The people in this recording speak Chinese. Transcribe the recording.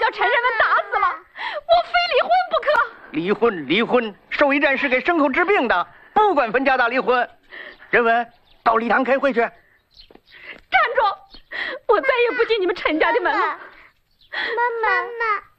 把陈仁文打死了，我非离婚不可。 离婚，离婚！兽医站是给牲口治病的，不管分家大离婚。仁文，到礼堂开会去。站住！我再也不进你们陈家的门了。 妈妈。